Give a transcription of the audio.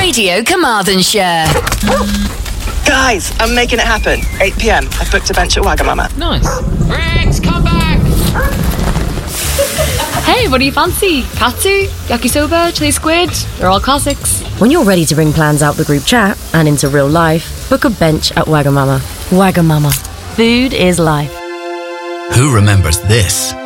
Radio Carmarthenshire. Guys, I'm making it happen. 8 p.m. I've booked a bench at Wagamama. Nice. Rex, come back! Hey, what do you fancy? Katsu, yakisoba, chili squid? They're all classics. When you're ready to bring plans out the group chat and into real life, book a bench at Wagamama. Wagamama. Food is life. Who remembers this?